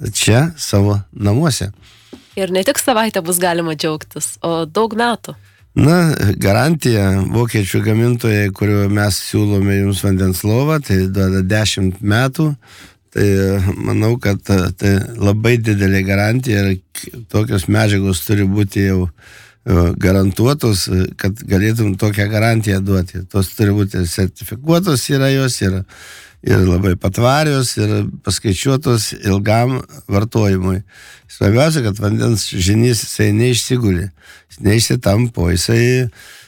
čia savo namuose. Ir ne tik savaitę bus galima džiaugtis, o daug metų. Na, garantija vokiečių gamintojai, kuriuo mes siūlome jums vandens lovą, tai duoda 10 metų. Tai manau, kad tai labai didelė garantija ir tokios medžiagos turi būti jau garantuotos, kad galėtum tokią garantiją duoti. Tos turi būti sertifikuotos yra jos ir labai patvarios ir paskaičiuotos ilgam vartojimui. Svarbiausia, kad vandens žynys jisai neišsiguli, jis neišsitampo, jisai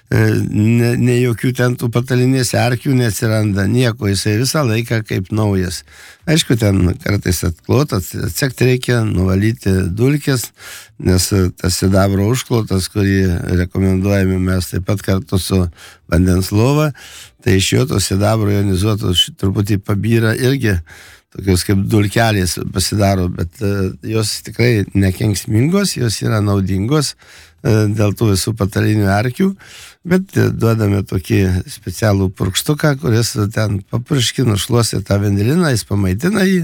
ne jokių ten tų patalinės erkių neatsiranda, nieko, jisai visą laiką kaip naujas. Aišku, ten kartais atklotas, atsekti reikia, nuvalyti dulkes, nes tas sidabro užklotas, kurį rekomenduojame mes taip pat kartu su vandens lova, tai iš jo to sidabro ionizuotos truputį pabyra irgi tokios kaip dulkelės pasidaro, bet jos tikrai nekenksmingos, jos yra naudingos dėl tų visų patalinių erkių, bet duodame tokį specialų purkštuką, kuris ten papurški, nušluosi tą vaniliną, jis pamaitina jį,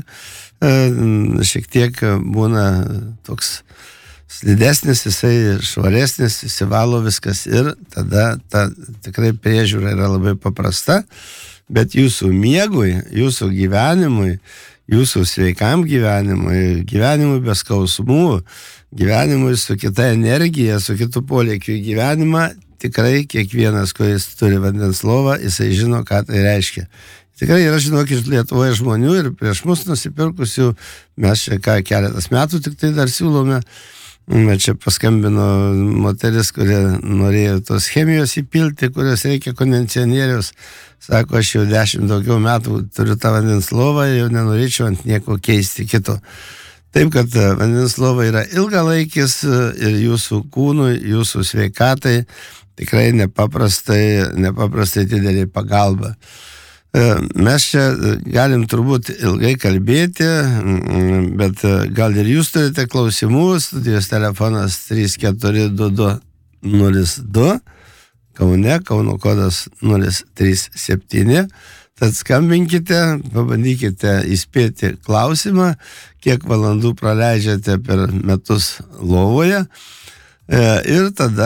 šiek tiek būna toks slidesnis, jisai švaresnis, įsivalo viskas ir tada ta tikrai priežiūra yra labai paprasta, bet jūsų miegui, jūsų gyvenimui, jūsų sveikam gyvenimui, gyvenimui be skausmų, gyvenimui su kita energija, su kitu polėkiu į gyvenimą, tikrai kiekvienas, kuris turi vandens lovą, jisai žino, ką tai reiškia. Tikrai yra, žinokit, Lietuvoje žmonių ir prieš mus nusipirkusių, mes čia keletas metų tik tai dar siūlome. Čia paskambino moteris, kurie norėjo tos chemijos įpilti, kurios reikia kondicionieriaus. Sako, aš jau 10 daugiau metų turiu tą vandens lovą, jau nenorėčiau ant nieko keisti kito. Taip, kad vandens lova yra ilgalaikis ir jūsų kūnui, jūsų sveikatai tikrai nepaprastai didelė pagalba. Mes čia galim turbūt ilgai kalbėti, bet gal ir jūs turite klausimų, studijos telefonas 342202, Kaune, Kauno kodas 037, tad skambinkite, pabandykite įspėti klausimą, kiek valandų praleidžiate per metus lovoje ir tada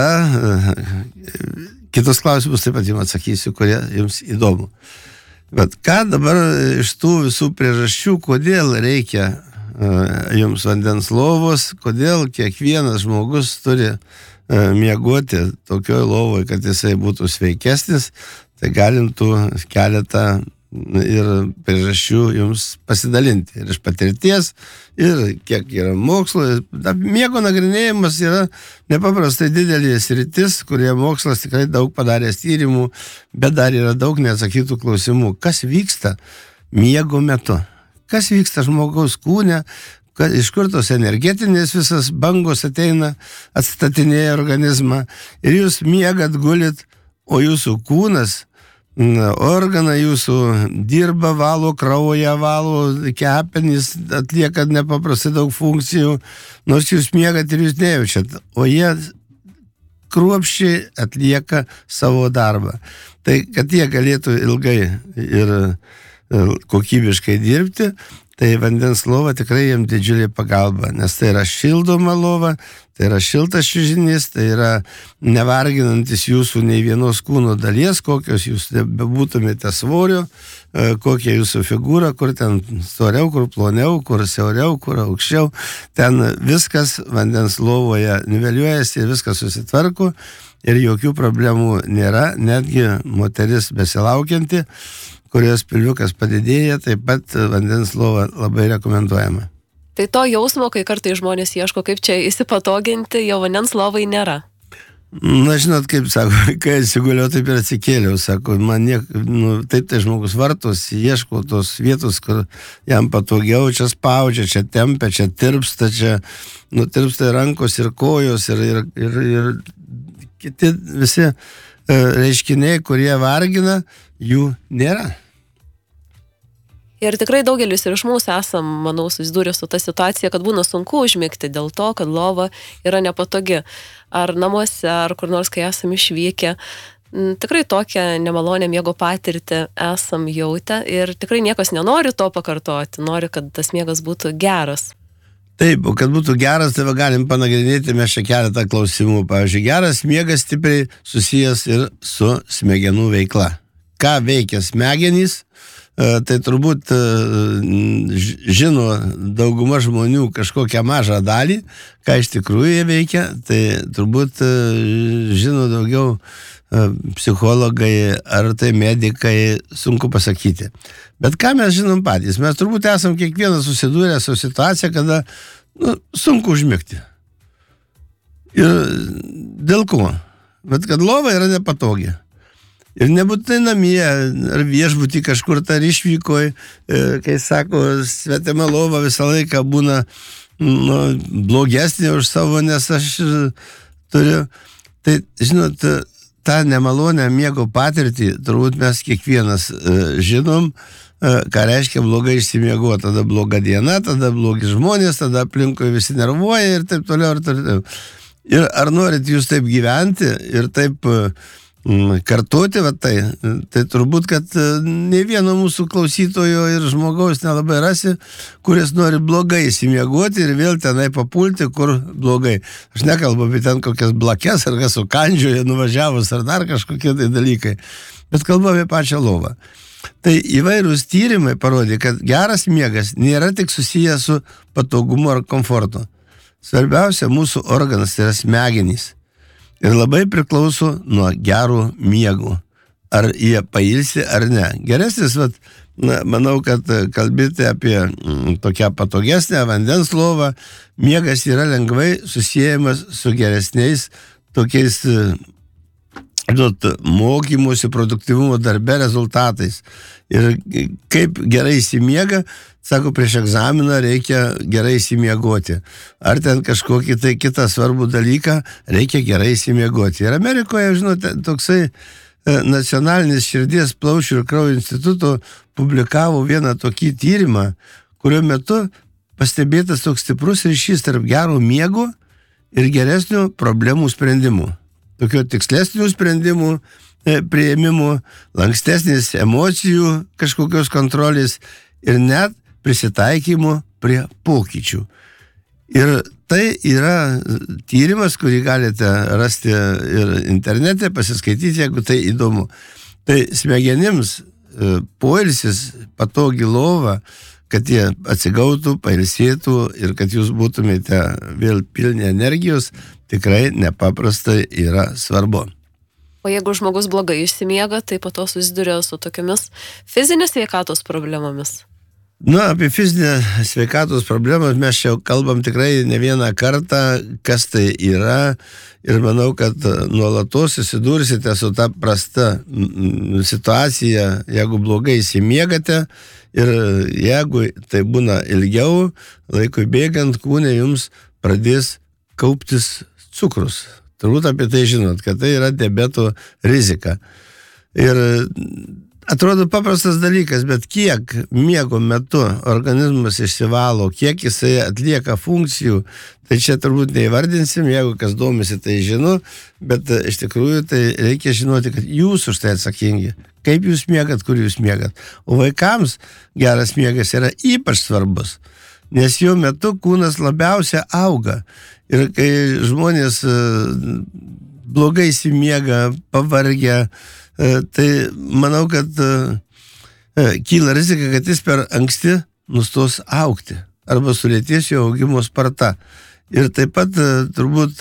kitus klausimus taip pat jums atsakysiu, kurie jums įdomu. Bet ką dabar iš tų visų priežasčių, kodėl reikia jums vandens lovos, kodėl kiekvienas žmogus turi miegoti tokioj lovoj, kad jisai būtų sveikesnis, tai galim tų keletą ir priežasčių jums pasidalinti. Ir iš patirties, ir kiek yra mokslo. Miego nagrinėjimas yra nepaprastai didelė sritis, kurie mokslas tikrai daug padaręs tyrimų, bet dar yra daug neatsakytų klausimų. Kas vyksta miego metu? Kas vyksta žmogaus kūne? Iš kur tos energetinės visas bangos ateina, atstatinėja organizmą. Ir jūs miegat, gulit, o jūsų kūnas, organai jūsų dirba, valo kraują, valo kepenys, atlieka nepaprastai daug funkcijų, nors jūs miegat ir jūs nejaučiat, o jie kruopščiai atlieka savo darbą. Tai, kad jie galėtų ilgai ir kokybiškai dirbti, tai vandens lova tikrai jam didžiulė pagalba, nes tai yra šildoma lova, tai yra šiltas čiužinys, tai yra nevarginantis jūsų nei vienos kūno dalies, kokios jūs bebūtumėte svorio, kokia jūsų figūra, kur ten storiau, kur ploniau, kur siauriau, kur aukščiau. Ten viskas vandens lovoje niveliuojasi ir viskas susitvarko ir jokių problemų nėra, netgi moteris besilaukianti, kurios pilviukas padidėja, taip pat vandens lova labai rekomenduojama. Tai to jausmo, kai kartai žmonės ieško, kaip čia įsipatoginti, jau vandens lovai nėra. Na, žinot, kaip sako, kai atsiguliau, taip ir atsikėliau, sako, man taip tai žmogus vartos, ieško tos vietos, kur jam patogiau, čia spaudžia, čia tempia, čia tirpsta, tirpsta rankos ir kojos ir kiti visi reiškiniai, kurie vargina, jų nėra. Ir tikrai daugelis ir iš mūsų esam, manau, susidūrę su ta situacija, kad būna sunku užmigti dėl to, kad lova yra nepatogi. Ar namuose, ar kur nors, kai esam išvykę. Tikrai tokią nemalonę miego patirtį esam jautę ir tikrai niekas nenori to pakartoti, nori, kad tas miegas būtų geras. Taip, o kad būtų geras, tai galim panagrinėti mes čia keletą klausimų. Pavyzdžiui, geras miegas stipriai susijęs ir su smegenų veikla. Ką veikia smegenys, tai turbūt žino dauguma žmonių kažkokią mažą dalį, ką iš tikrųjų jie veikia, tai turbūt žino daugiau psichologai ar tai medikai, sunku pasakyti. Bet ką mes žinom patys? Mes turbūt esam kiekvienas susidūrę su situacija, kada sunku užmigti. Ir dėl ko? Bet kad lova yra nepatogi. Ir nebūtinai namie, ar viešbutį kažkur ar išvykoj, kai sako, svetima lova visą laiką būna blogesnė už savo, nes aš turiu. Tai, žinot, tą nemalonę miego patirtį, turbūt mes kiekvienas žinom, ką reiškia blogai išsimiego, tada bloga diena, tada blogi žmonės, tada aplinkui visi nervuoja ir taip toliau ir taip toliau. Ir ar norit jūs taip gyventi ir taip kartuoti, tai turbūt, kad ne vieno mūsų klausytojo ir žmogaus nelabai rasi, kuris nori blogai įsimiegoti ir vėl tenai papulti, kur blogai. Aš nekalbu apie ten kokias blakes ar kas sukandžioja, nuvažiavus ar dar kažkokie tai dalykai, bet kalbu apie pačią lovą. Tai įvairūs tyrimai parodė, kad geras miegas nėra tik susijęs su patogumu ar komfortu. Svarbiausia mūsų organas yra smegenys. Ir labai priklauso nuo gerų miegų. Ar jie pailsi ar ne. Geresnis, manau, kad kalbėti apie tokią patogesnę vandens lovą, miegas yra lengvai susiejamas su geresniais tokiais mokymosi, produktyvumo darbe rezultatais. Ir kaip gerai įsimiega, sako, prieš egzaminą reikia gerai įsimiegoti. Ar ten kažkokį tai kitą svarbų dalyką reikia gerai įsimiegoti. Ir Amerikoje, žinote, toksai nacionalinis širdies, plaučių ir kraujo instituto publikavo vieną tokį tyrimą, kurio metu pastebėtas toks stiprus ryšys tarp gero miego ir geresnių problemų sprendimų. Tokio tikslesnių sprendimų priėmimų, lankstesnės emocijų kažkokios kontrolės ir net prisitaikymo prie pokyčių. Ir tai yra tyrimas, kurį galite rasti ir internete, pasiskaityti, jeigu tai įdomu. Tai smegenims poilsis, patogi lova, kad jie atsigautų, pailsėtų ir kad jūs būtumėte vėl pilni energijos, tikrai nepaprastai yra svarbu. O jeigu žmogus blogai išsimiega, tai po to susiduria su tokiamis fizinės sveikatos problemomis? Apie fizinę sveikatos problemas mes čia kalbam tikrai ne vieną kartą, kas tai yra. Ir manau, kad nuolatos susidursite su ta prasta situacija, jeigu blogai įsimiegate. Ir jeigu tai būna ilgiau, laikui bėgant, kūne jums pradės kauptis cukrus. Turbūt apie tai žinot, kad tai yra diabeto rizika. Ir atrodo paprastas dalykas, bet kiek miego metu organizmas išsivalo, kiek jisai atlieka funkcijų, tai čia turbūt neįvardinsim, jeigu kas domisi, tai žino, bet iš tikrųjų tai reikia žinoti, kad jūs už tai atsakingi. Kaip jūs miegat, kur jūs miegat. O vaikams geras miegas yra ypač svarbus, nes jo metu kūnas labiausia auga. Ir kai žmonės blogai įsimiega, pavargia, tai manau, kad kyla rizika, kad jis per anksti nustos augti arba sulėtės jo augimo sparta. Ir taip pat turbūt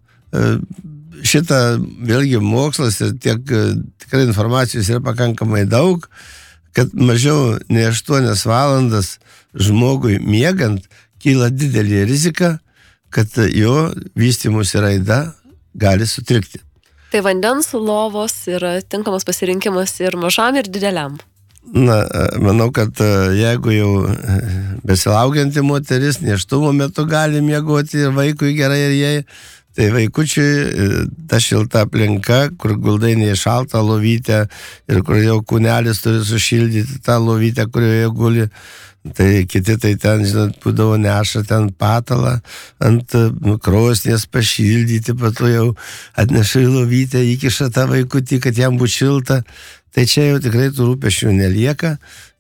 šitą vėlgi mokslas ir tiek tikrai informacijos yra pakankamai daug, kad mažiau nei 8 valandas žmogui miegant kyla didelė rizika, kad jo vystymosi raida gali sutrikti. Tai vandens lovos yra tinkamas pasirinkimas ir mažam, ir dideliam. Manau, kad jeigu jau besilaukianti moteris nėštumo metu gali miegoti ir vaikui gerai ir jai, tai vaikučiui ta šilta aplinka, kur guldai neišalta lovytė ir kur jau kūnelis turi sušildyti tą lovytę, kurioje guli. Tai kiti tai ten, žinot, būdavo neša ten patalą ant krosnies pašildyti, pato jau atneša į lovytę, įkiša tą vaikutį, kad jam būtų šilta. Tai čia jau tikrai tų rūpesčių nelieka.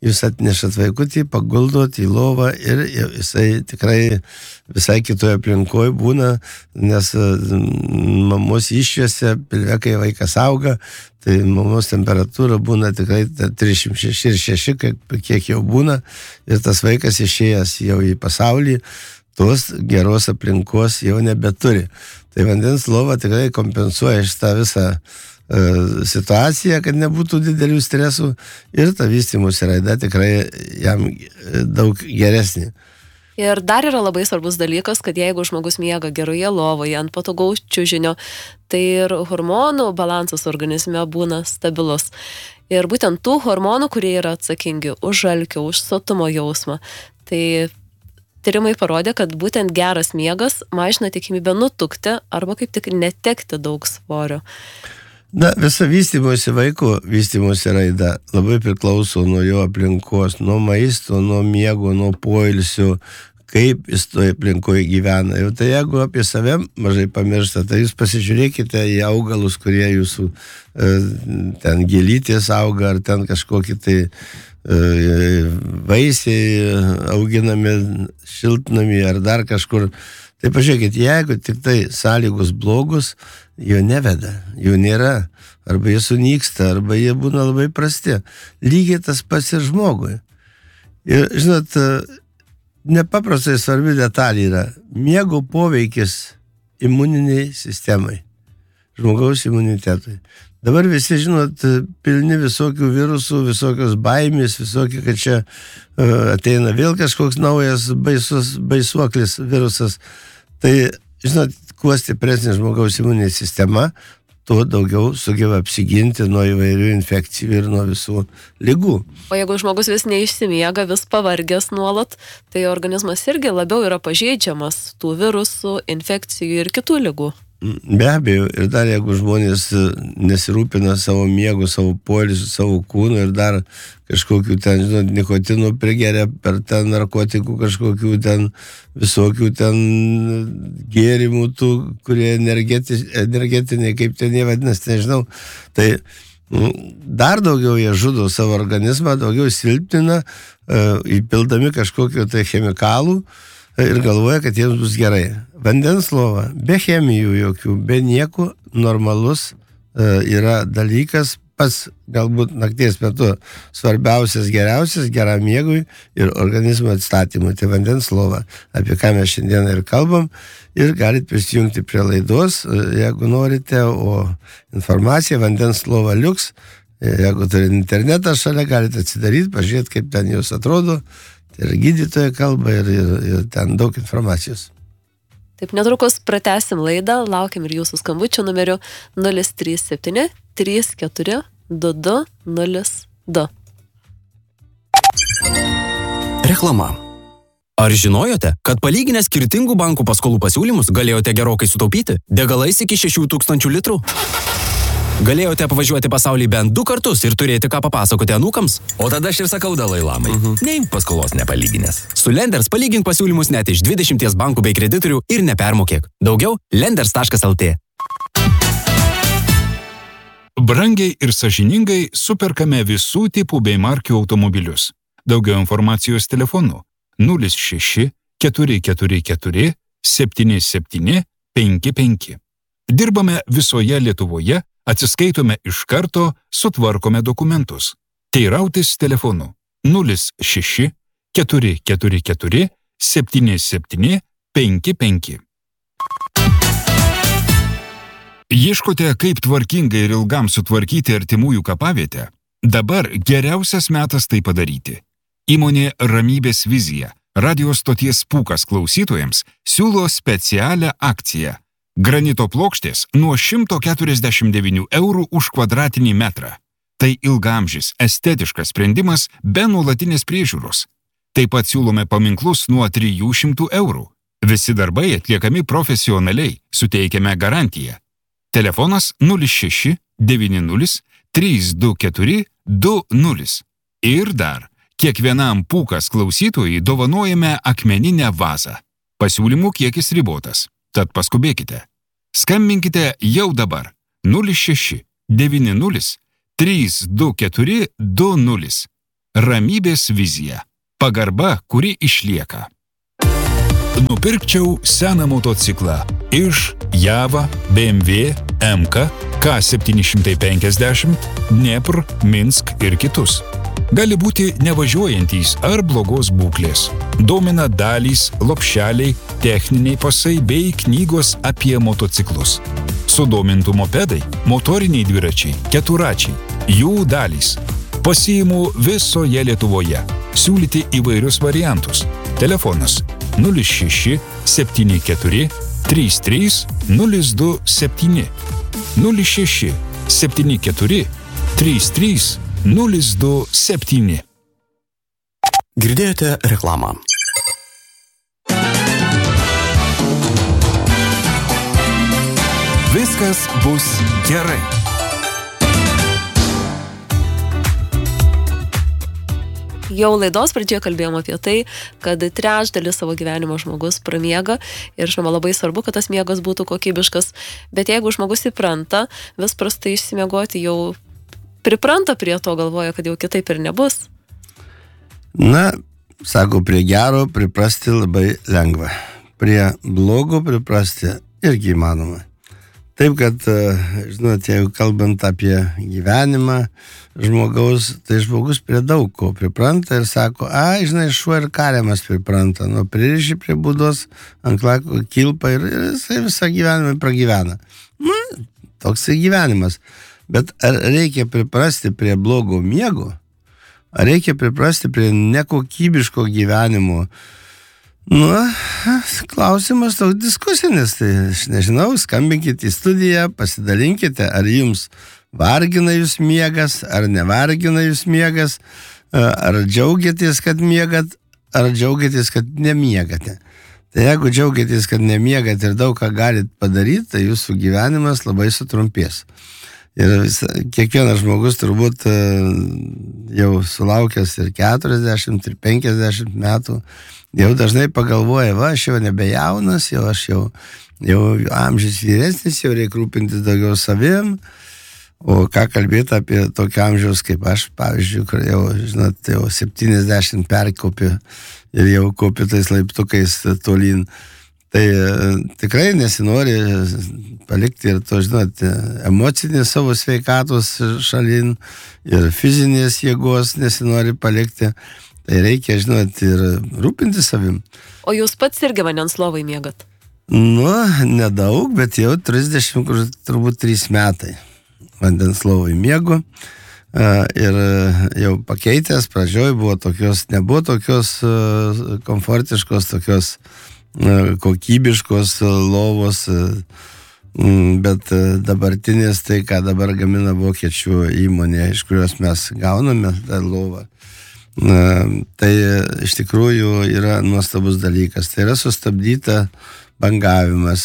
jūs atnešat vaikutį, paguldot į lovą ir jisai tikrai visai kitoje aplinkoje būna, nes mamos iššiose, pilve, kai vaikas auga, tai mamos temperatūra būna tikrai 36,6, kiek jau būna, ir tas vaikas išėjęs jau į pasaulį, tos geros aplinkos jau nebeturi. Tai vandens lova tikrai kompensuoja šitą visą situaciją, kad nebūtų didelių stresų ir ta vystymosi raida tikrai jam daug geresnė. Ir dar yra labai svarbus dalykas, kad jeigu žmogus miega geroje lovoje, ant patogaus čiužinio, tai ir hormonų balansas organizme būna stabilus. Ir būtent tų hormonų, kurie yra atsakingi už alkio, už sotumo jausmą, tai tyrimai parodė, kad būtent geras miegas mažina tikimybę nutukti arba kaip tik netekti daug svorio. Na, visa vystymosi vaiko, vystymosi raida labai priklauso nuo jo aplinkos, nuo maisto, nuo miego, nuo poilsio, kaip jis toje aplinkoje gyvena. Ir tai jeigu apie save mažai pamiršta, tai jūs pasižiūrėkite į augalus, kurie jūsų ten gėlytės auga, ar ten kažkokie tai vaisiai auginami šiltnamy, ar dar kažkur. Tai pažiūrėkit, jeigu tik tai sąlygos blogus, jo neveda, jų nėra, arba jie sunyksta, arba jie būna labai prasti. Lygiai tas pats ir žmogui. Ir, žinot, nepaprastai svarbi detalė yra miego poveikis imuniniai sistemai, žmogaus imunitetui. Dabar visi, žinot, pilni visokių virusų, visokios baimės, visokie, kad čia ateina vėl kažkoks naujas baisuoklis virusas. Tai, žinot, kuo stipresnė žmogaus imuninė sistema, tuo daugiau sugeba apsiginti nuo įvairių infekcijų ir nuo visų ligų. O jeigu žmogus vis neišsimiega, vis pavargęs nuolat, tai organizmas irgi labiau yra pažeidžiamas tų virusų, infekcijų ir kitų ligų. Be abejo, ir dar jeigu žmonės nesirūpina savo miegu, savo poilsiu, savo kūnu ir dar kažkokių ten, žinot, nikotinų prigeria per ten narkotikų, kažkokių ten visokių ten gėrimų, tų, kurie energetiniai, kaip ten jie vadinasi, nežinau, tai dar daugiau jie žudo savo organizmą, daugiau silpnina, įpildami kažkokių tai chemikalų, ir galvoja, kad jiems bus gerai. Vandens lova, be chemijų jokių, be nieko, normalus yra dalykas, pats galbūt nakties metu svarbiausias, geriausias, geram miegui ir organizmo atstatymui. Tai vandens lova, apie ką mes šiandien ir kalbam, ir galite prisijungti prie laidos, jeigu norite, o informacija vandens lova liuks, jeigu turite internetą šalia, galite atsidaryti, pažiūrėti, kaip ten jūs atrodo. Tai yra gydytoja kalba ir ten daug informacijos. Taip, netrukus pratęsim laidą, laukiam ir jūsų skambučio numeriu 037 34 2202. Reklama. Ar žinojote, kad palyginę skirtingų bankų paskolų pasiūlymus galėjote gerokai sutaupyti? Degalais iki 6,000 litrų? Galėjote apvažiuoti pasaulį bent 2 kartus ir turėti ką papasakoti anūkams? O tada aš ir sakau Dalai Lamai. Neimk paskolos nepalyginęs. Su Lenders palygink pasiūlymus net iš 20 bankų bei kreditorių ir nepermokėk. Daugiau lenders.lt. Brangiai ir sąžiningai superkame visų tipų bei markių automobilius. Daugiau informacijos telefonu 06 444 77 55. Dirbame visoje Lietuvoje, atsiskaitome iš karto, sutvarkome dokumentus. Teirautis telefonu 06 444 77 55. Ieškote, kaip tvarkingai ir ilgam sutvarkyti artimųjų kapavietę? Dabar geriausias metas tai padaryti. Įmonė Ramybės vizija, radio stoties Pūkas klausytojams, siūlo specialią akciją. Granito plokštės nuo 149 eurų už kvadratinį metrą. Tai ilgaamžis, estetiškas sprendimas be nuolatinės priežiūros. Taip pat siūlome paminklus nuo 300 eurų. Visi darbai atliekami profesionaliai, suteikiame garantiją. Telefonas 06 90 324 20. Ir dar, kiekvienam Pūkas klausytojui dovanojame akmeninę vazą. Pasiūlymų kiekis ribotas. Tad paskubėkite. Skambinkite jau dabar 06 90 324 20. Ramybės vizija. Pagarba, kuri išlieka. Nupirkčiau seną motociklą iš Java, BMW, MK, K750, Dnepr, Minsk ir kitus. Gali būti nevažiuojantys ar blogos būklės. Domina dalys, lopšeliai, techniniai pasai bei knygos apie motociklus. Sudomintų mopedai, motoriniai dviračiai, keturačiai, jų dalys. Pasiimu visoje Lietuvoje. Siūlyti įvairius variantus. Telefonas 06 74 33 027 06 74 33 027. Girdėjote reklamą. Viskas bus gerai. Jau laidos pradžioje kalbėjom apie tai, kad trečdalį savo gyvenimo žmogus pramiega ir žinoma labai svarbu, kad tas miegas būtų kokybiškas, bet jeigu žmogus įpranta vis prastai išsimiegoti, jau pripranta prie to, galvoja, kad jau kitaip ir nebus. Na, sako, prie gero priprasti labai lengva. Prie blogo priprasti irgi įmanoma. Taip, kad, žinot, jeigu kalbant apie gyvenimą žmogaus, tai žmogus prie daug ko pripranta ir sako, žinai, šuo ir kariamas pripranta, nu, pririši prie būdos, ant lako kilpa ir jisai visą gyvenimą pragyvena. Nu, toks gyvenimas. Bet ar reikia priprasti prie blogo miego? Ar reikia priprasti prie nekokybiško gyvenimo? Nu, klausimas toks diskusinis, tai aš nežinau, skambinkite į studiją, pasidalinkite, ar jums vargina jūs miegas, ar nevargina jūs miegas, ar džiaugiatės, kad miegat, ar džiaugiatės, kad nemiegate. Tai jeigu džiaugiatės, kad nemiegat ir daug ką galit padaryti, tai jūsų gyvenimas labai sutrumpės. Ir kiekvienas žmogus turbūt jau sulaukęs ir 40, ir 50 metų, jau dažnai pagalvoja, aš jau nebejaunas, aš jau amžius vyresnis, jau reikia rūpintis daugiau savim, o ką kalbėti apie tokio amžiaus kaip aš, pavyzdžiui, kur jau, žinot, jau 70 perkopi ir jau kopi tais laiptukais tolyn. Tai tikrai nesinori palikti ir to, žinot, emocinės savo sveikatos šalin ir fizinės jėgos nesinori palikti. Tai reikia, žinot, ir rūpinti savim. O jūs pats irgi vandens lovai miegat? Nu, nedaug, bet jau 30, turbūt 3 metai vandens lovai miegu. Ir jau pakeitęs, pradžioj nebuvo tokios komfortiškos, tokios kokybiškos lovos, bet dabartinės tai, ką dabar gamina vokiečių įmonė, iš kurios mes gauname tą lovą, tai iš tikrųjų yra nuostabus dalykas. Tai yra sustabdyta bangavimas,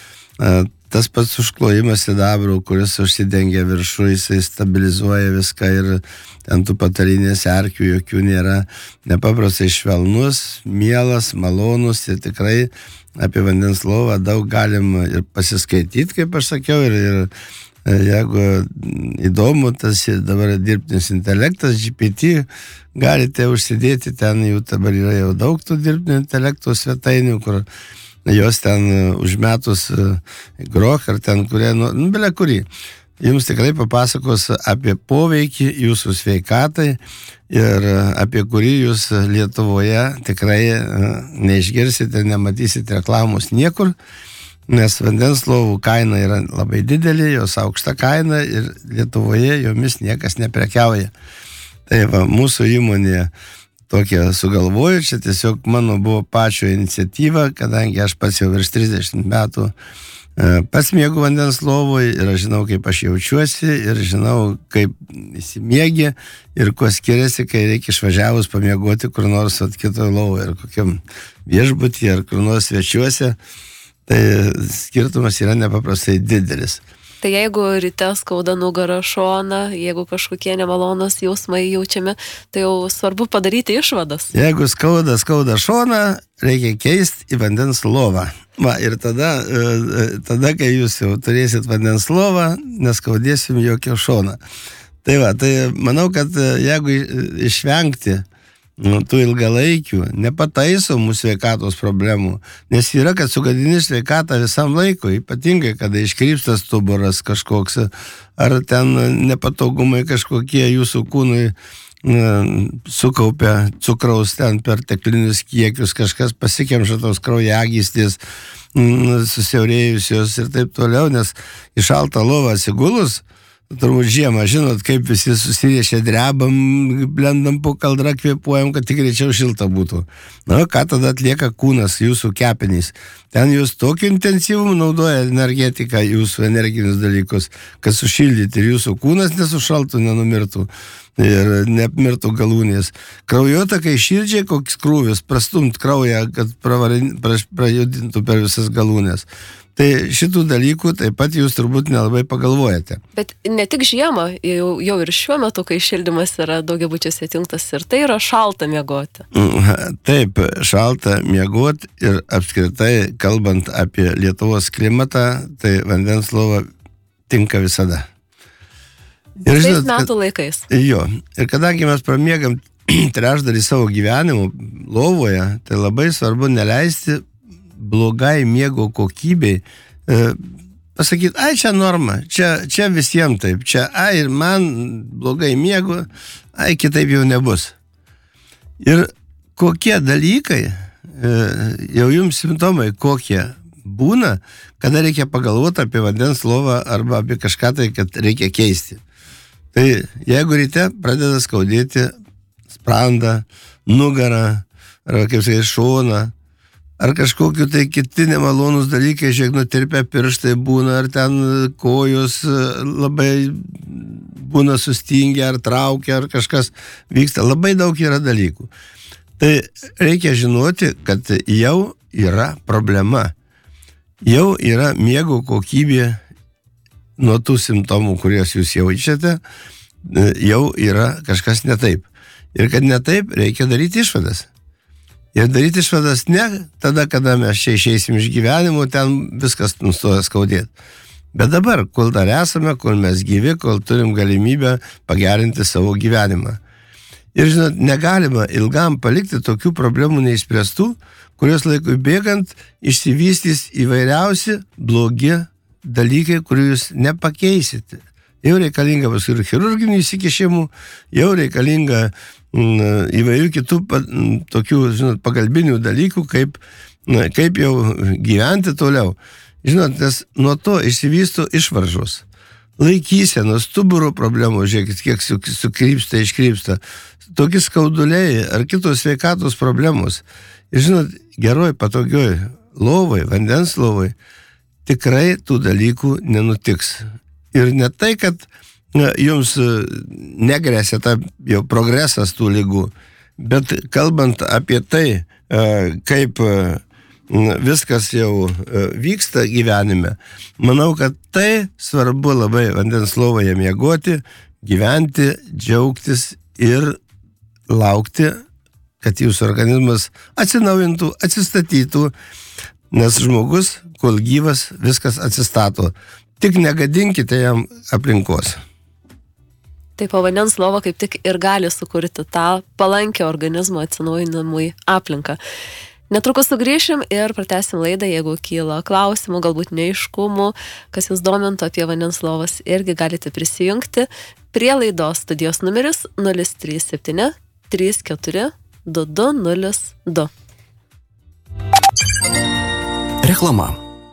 tas pats užklojimas sidabru, kuris užsidengia viršų, jisai stabilizuoja viską ir ten tų patalinės erkių jokių nėra, nepaprastai švelnus, mielas, malonus ir tikrai apie vandens lovą daug galim ir pasiskaityti, kaip aš sakiau, ir jeigu įdomu, tas dabar dirbtinis intelektas, GPT, galite užsidėti, ten jau dabar yra jau daug tų dirbtinio intelekto svetainių, kur jos ten užmetus grok ar ten kurie, belia kurį. Jums tikrai papasakos apie poveikį jūsų sveikatai ir apie kurį jūs Lietuvoje tikrai neišgirsite, nematysite reklamos niekur, nes vandens lovų kaina yra labai didelė, jos aukšta kaina ir Lietuvoje jomis niekas neprekiauja. Tai va, mūsų įmonė tokia sugalvoju, čia tiesiog mano buvo pačio iniciatyva, kadangi aš pats jau virš 30 metų pats miegu vandens lovoj ir aš žinau, kaip aš jaučiuosi ir žinau, kaip įsimiegi ir kuo skiriasi, kai reikia išvažiavus pamiegoti kur nors kitoje lovoje ar kokiam viešbutyje ar kur nors svečiuose, tai skirtumas yra nepaprastai didelis. Tai jeigu ryte skauda nugarą, šoną, jeigu kažkokie nemalonus jausmai jaučiami, tai jau svarbu padaryti išvadas. Jeigu skauda šoną, reikia keisti į vandens lovą. Va, ir tada, kai jūs jau turėsit vandens lovą, neskaudėsim jokio šoną. Tai va, tai manau, kad jeigu išvengti tų ilgalaikių, nepataisomų sveikatos problemų, nes yra, kad sugadini sveikatą visam laikui, ypatingai, kada iškrypsta stuburas kažkoks, ar ten nepatogumai kažkokie jūsų kūnui sukaupia cukraus ten perteklinius kiekius, kažkas pasikemša tos kraujagystės, susiaurėjusios ir taip toliau, nes į šaltą lovą atsigulus, turbūt žiemą, žinot, kaip visi susiriešę drebam, blendam po kaldrą, kvėpuojam, kad tik greičiau šilta būtų. Na, ką tada atlieka kūnas, jūsų kepenys? Ten jūs tokiu intensyvumu naudoja energetiką, jūsų energinius dalykus, kad sušildyti ir jūsų kūnas nesušaltų, nenumirtų ir neapmirtų galūnės. Kraujotakai širdžiai koks krūvis, prastumt kraują, kad prajudintų per visas galūnės. Tai šitų dalykų taip pat jūs turbūt nelabai pagalvojate. Bet ne tik žiemą, jau ir šiuo metu, kai šildymas yra daugiabučiuose atjungtas, ir tai yra šalta miegoti. Taip, šalta miegoti ir apskritai, kalbant apie Lietuvos klimatą, tai vandens lova tinka visada. Ir žinot, metų laikais. Jo, ir kadangi mes pramiegam trečdalį savo gyvenimų lovoje, tai labai svarbu neleisti blogai miego kokybei, pasakyti, ai, čia norma, čia visiems taip, čia, ai, ir man blogai miego, ai, kitaip jau nebus. Ir kokie dalykai, jau jums simptomai kokie būna, kada reikia pagalvoti apie vandens lovą arba apie kažką tai, kad reikia keisti. Tai jeigu ryte pradeda skaudėti sprandą, nugarą, arba, kaip sakai, šoną, ar kažkokiu tai kiti nemalonus dalykai, žiūrėk, nutirpę pirštai būna, ar ten kojos labai būna sustingę, ar traukia, ar kažkas vyksta. Labai daug yra dalykų. Tai reikia žinoti, kad jau yra problema. Jau yra miego kokybė nuo tų simptomų, kuriuos jūs jaučiate, jau yra kažkas ne taip. Ir kad ne taip, reikia daryti išvadas. Ir daryti išvadas ne tada, kada mes čia išeisim iš gyvenimo, ten viskas nustoja skaudėti. Bet dabar, kol dar esame, kol mes gyvi, kol turim galimybę pagerinti savo gyvenimą. Ir žinot, negalima ilgam palikti tokių problemų neišspręstų, kurios laikui bėgant išsivystys įvairiausi blogi dalykai, kurių jūs nepakeisite. Jau reikalinga paskui chirurginių įsikišimų, jau reikalinga įvairių kitų tokių, žinot, pagalbinių dalykų, kaip jau gyventi toliau. Žinot, nes nuo to išsivysto išvaržos. Laikysenos, stuburo problemų, žiūrėkit, kiek sukrypsta, iškrypsta. Tokie skauduliai ar kitos sveikatos problemos. Ir žinot, geroj, patogioj lovai, vandens lovai, tikrai tų dalykų nenutiks. Ir ne tai, kad jums negrėsia ta jau progresas tų ligų, bet kalbant apie tai, kaip viskas jau vyksta gyvenime, manau, kad tai svarbu labai vandens lovoje miegoti, gyventi, džiaugtis ir laukti, kad jūsų organizmas atsinaujintų, atsistatytų, nes žmogus, kol gyvas, viskas atsistato. Tik negadinkite jam aplinkos. Taip, o vandens lova kaip tik ir gali sukurti tą palankę organizmo atsinaujinimui aplinką. Netrukus sugrįšim ir pratęsim laidą, jeigu kyla klausimų, galbūt neaiškumų, kas jūs domintų apie vandens lovas, irgi galite prisijungti prie laidos. Studijos numeris 037 34 2202. Reklama.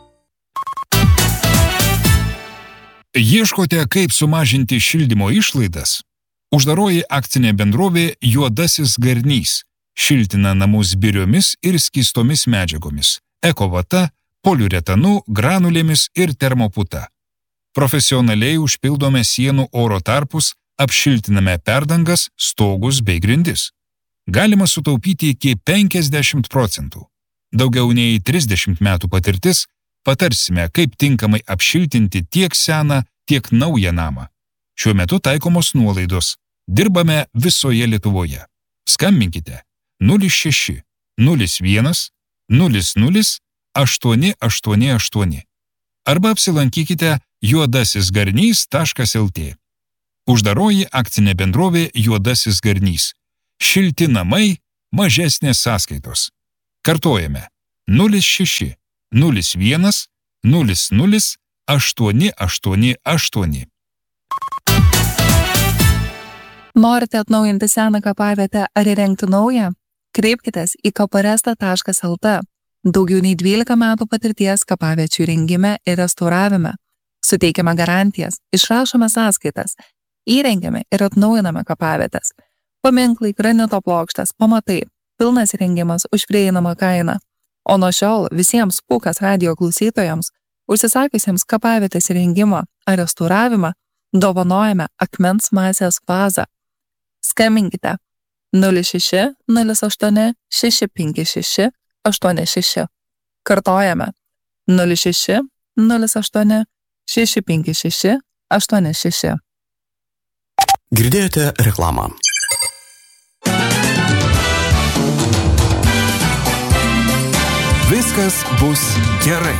Ieškote, kaip sumažinti šildymo išlaidas? Uždaroji akcinė bendrovė Juodasis Garnys šiltina namus biriomis ir skystomis medžiagomis, ekovata, poliuretanu, granulėmis ir termoputa. Profesionaliai užpildome sienų oro tarpus, apšiltiname perdangas, stogus bei grindis. Galima sutaupyti iki 50%. Daugiau nei 30 metų patirtis, patarsime, kaip tinkamai apšiltinti tiek seną, tiek naują namą. Šiuo metu taikomos nuolaidos. Dirbame visoje Lietuvoje. Skambinkite 06 01 00 888 arba apsilankykite juodasisgarnys.lt. Uždaroji akcinė bendrovė Juodasis Garnys. Šilti namai, mažesnės sąskaitos. Kartojame 06 01 00 888. Norite atnaujinti seną kapavietę ar įrengti naują? Kreipkitės į kaparesta.lt. Daugiau nei 12 metų patirties kapaviečių įrengime ir restauravime. Suteikiame garantijas, išrašome sąskaitas, įrengiame ir atnaujiname kapavietes. Paminklai, granito plokštės, pamatai, pilnas įrengimas už prieinamą kainą. O nuo šiol visiems Pūkas radijo klausytojams, užsisakiusiems kapavietės įrengimą ar restauravimą, dovanojame akmens masės vazą. Skambinkite 06 08 656 86. Kartojame 06 08 656 86. Girdėjote reklamą. Viskas bus gerai.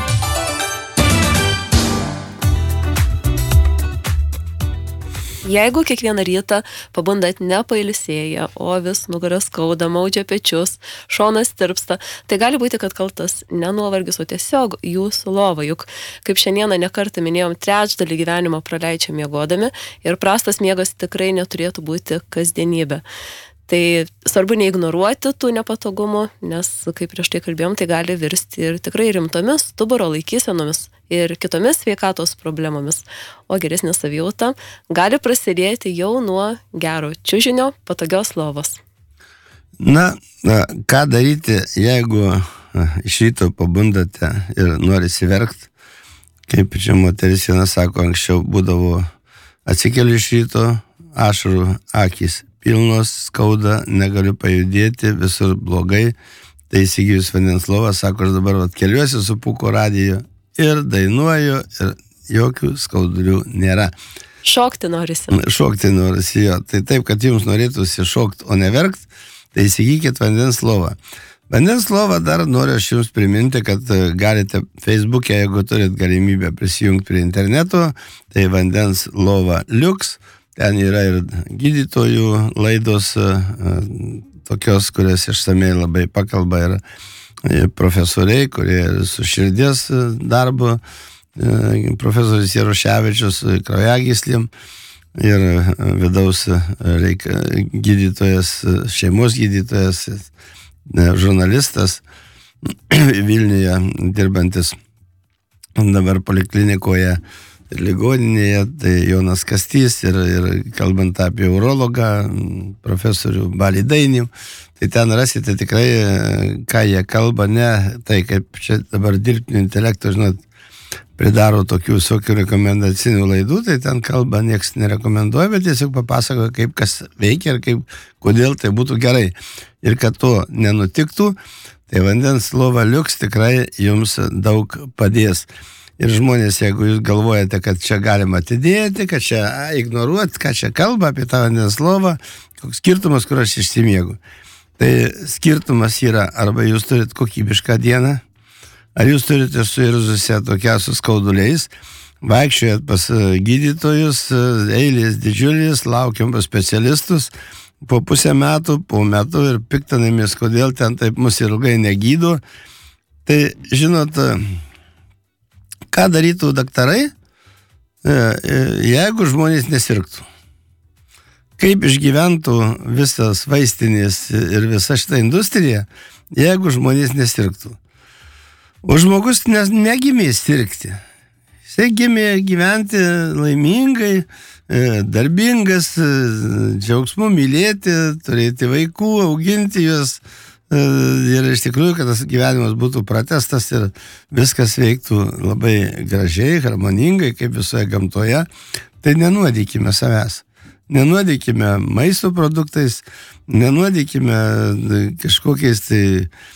Jeigu kiekvieną rytą pabundat nepailsėję, o vis nugarą skauda, maudžia pečius, šonas tirpsta, tai gali būti, kad kaltas ne nuovargis, o tiesiog jūsų lova. Juk, kaip šiandieną nekartą minėjom, trečdalį gyvenimo praleidžia miegodami ir prastas miegas tikrai neturėtų būti kasdienybė. Tai svarbu neignoruoti tų nepatogumų, nes, kaip prieš tai kalbėjom, tai gali virsti ir tikrai rimtomis stuburo laikysenomis ir kitomis sveikatos problemomis. O geresnė savijauta gali prasidėti jau nuo gero čiužinio, patogios lovos. Na, ką daryti, jeigu iš ryto pabundate ir norisi verkt, kaip čia moteris viena sako, anksčiau būdavo atsikeliu iš ryto, ašarų akys pilnos, skauda, negaliu pajudėti, visur blogai, tai įsigijus vandens lovą, sako, aš dabar keliuosi su Pūko radiju ir dainuoju ir jokių skaudulių nėra. Šokti norisi. Šokti norisi, jo. Tai taip, kad jums norėtųsi šokti, o ne verkt, tai įsigykit vandens lovą. Vandens lovą dar noriu aš jums priminti, kad galite Facebook'e, jeigu turit galimybę prisijungti prie interneto, tai vandens lova liuks. Ten yra ir gydytojų laidos, tokios, kurias išsamei labai pakalba ir profesoriai, kurie su širdies darbo, profesorius Jaroševičius kraujagyslėm ir vidaus gydytojas, šeimos gydytojas, žurnalistas Vilniuje dirbantis dabar poliklinikoje ir ligoninėje, tai Jonas Kastys ir kalbant apie urologą, profesorių Balį Dainį, tai ten rasite tikrai, ką jie kalba, ne tai kaip čia dabar dirbtinio intelekto, žinot, pridaro tokių visokių rekomendacinių laidų, tai ten kalba nieks nerekomenduoja, bet tiesiog papasakoja, kaip kas veikia ir kaip, kodėl tai būtų gerai. Ir kad to nenutiktų, tai vandens lova liuks tikrai jums daug padės. Ir žmonės, jeigu jūs galvojate, kad čia galima atidėti, kad čia ignoruoti, ką čia kalba apie tą vandens lovą, koks skirtumas, kur aš išsimiegu. Tai skirtumas yra, arba jūs turit kokybišką dieną, ar jūs turite suirzusią tokią su skauduliais, vaikščiojat pas gydytojus, eilės didžiulis, laukiam pas specialistus, po pusę metų, po metų ir piktinamės, kodėl ten taip mus ilgai negydo. Tai, žinot, ką darytų daktarai, jeigu žmonės nesirgtų? Kaip išgyventų visas vaistinės ir visa šita industrija, jeigu žmonės nesirgtų? O žmogus negimė sirgti. Jisai gimė gyventi laimingai, darbingas, džiaugsmu mylėti, turėti vaikų, auginti juos. Ir iš tikrųjų, kad tas gyvenimas būtų pratęstas ir viskas veiktų labai gražiai, harmoningai, kaip visoje gamtoje, tai nenuodykime savęs. Nenuodykime maisto produktais, nenuodykime kažkokiais tai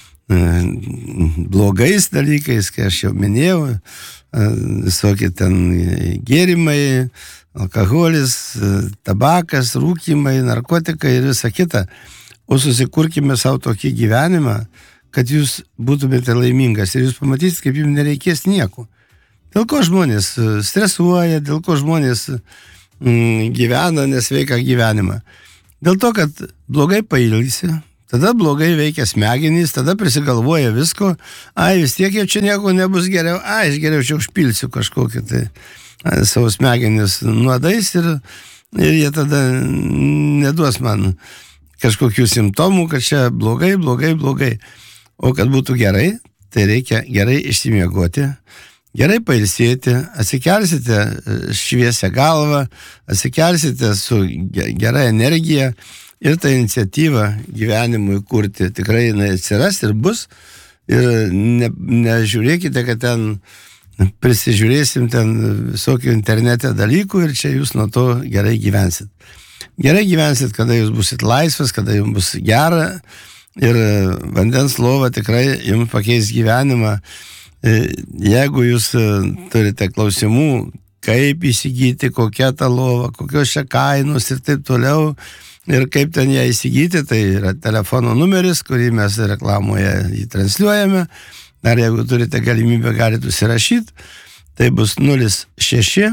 blogais dalykais, kai aš jau minėjau, visokie ten gėrimai, alkoholis, tabakas, rūkymai, narkotikai ir visa kita. O susikurkime savo tokį gyvenimą, kad jūs būtumėte laimingas ir jūs pamatysite, kaip jums nereikės nieko. Dėl ko žmonės stresuoja, dėl ko žmonės gyvena nesveiką gyvenimą. Dėl to, kad blogai pailsi, tada blogai veikia smegenys, tada prisigalvoja visko, vis tiek jau čia nieko nebus geriau, aš geriau čia užpilsiu kažkokį tai savo smegenis nuodais ir jie tada neduos man kažkokių simptomų, kad čia blogai. O kad būtų gerai, tai reikia gerai išsimiegoti, gerai pailsėti, atsikelsite šviesią galvą, atsikelsite su gera energija ir ta iniciatyva gyvenimui kurti tikrai jinai atsiras ir bus. Ir nežiūrėkite, kad ten prisižiūrėsim ten visokių internete dalykų ir čia jūs nuo to gerai gyvensit. Gerai gyvensit, kada jūs busit laisvas, kada jums bus gera ir vandens lova tikrai jums pakeis gyvenimą. Jeigu jūs turite klausimų, kaip įsigyti, kokia ta lova, kokios čia kainos ir taip toliau, ir kaip ten ją įsigyti, tai yra telefono numeris, kurį mes reklamoje jį transliuojame. Dar jeigu turite galimybę, galite užsirašyti, tai bus 06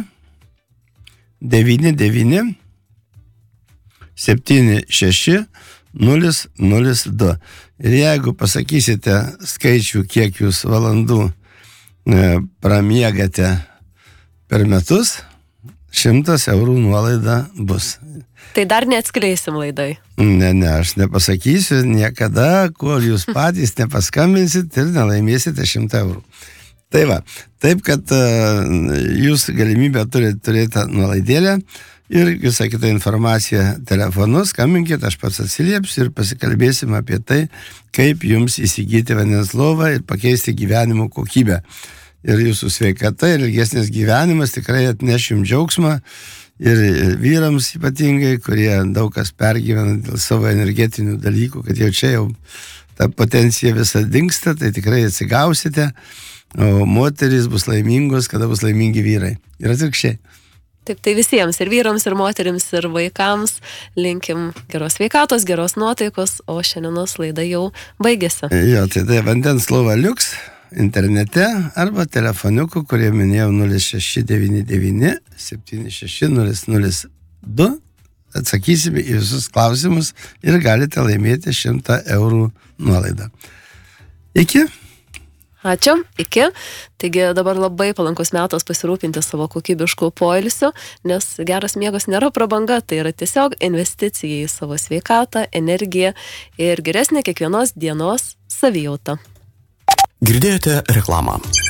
99 76 002. Ir jeigu pasakysite skaičių, kiek jūs valandų pramiegate per metus, 100 eurų nuolaida bus. Tai dar neatskleisim laidai. Ne, aš nepasakysiu niekada, kol jūs patys nepaskambinsit ir nelaimėsite 100 eurų. Tai va, taip, kad jūs galimybę turėti nuolaidėlę ir visą kitą informaciją telefonu, skambinkit, aš pats atsiliepsiu ir pasikalbėsim apie tai, kaip jums įsigyti vandens lovą ir pakeisti gyvenimo kokybę. Ir jūsų sveikata ir ilgesnis gyvenimas tikrai atneš jums džiaugsmą ir vyrams ypatingai, kurie daug kas pergyvena dėl savo energetinių dalykų, kad jau čia jau ta potencija visa dingsta, tai tikrai atsigausite, o moterys bus laimingos, kada bus laimingi vyrai. Ir atvirkščiai. Taip, tai visiems, ir vyrams, ir moterims, ir vaikams linkim geros sveikatos, geros nuotaikos, o šiandienos laida jau baigėsi. Jo, tai vandens lova liuks internete arba telefoniuku, kurie minėjau 0699 76 002. Atsakysime į visus klausimus ir galite laimėti 100 eurų nuolaidą. Iki. Ačiū, iki. Taigi dabar labai palankus metas pasirūpinti savo kokybiškų poilsių, nes geras miegas nėra prabanga, tai yra tiesiog investicija į savo sveikatą, energiją ir geresnė kiekvienos dienos savijautą. Girdėjote reklamą.